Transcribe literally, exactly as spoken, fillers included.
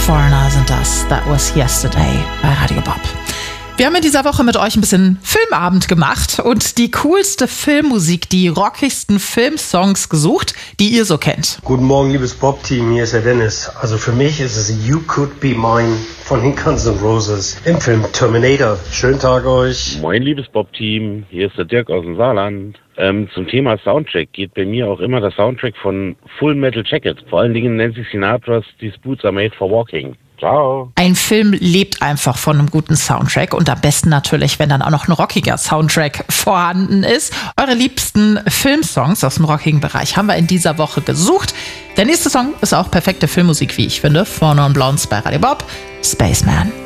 Foreigner sind das. That was yesterday bei Radio Bob. Wir haben in dieser Woche mit euch ein bisschen Filmabend gemacht und die coolste Filmmusik, die rockigsten Filmsongs gesucht, die ihr so kennt. Guten Morgen, liebes Bob-Team, hier ist der Dennis. Also für mich ist es You Could Be Mine von den Guns N' Roses im Film Terminator. Schönen Tag euch. Moin, liebes Bob-Team, hier ist der Dirk aus dem Saarland. Ähm, zum Thema Soundtrack geht bei mir auch immer der Soundtrack von Full Metal Jacket. Vor allen Dingen Nancy Sinatras These Boots Are Made for Walking. Ciao. Ein Film lebt einfach von einem guten Soundtrack und am besten natürlich, wenn dann auch noch ein rockiger Soundtrack vorhanden ist. Eure liebsten Filmsongs aus dem rockigen Bereich haben wir in dieser Woche gesucht. Der nächste Song ist auch perfekte Filmmusik, wie ich finde, von Non Blondes bei Radio Bob, Spaceman.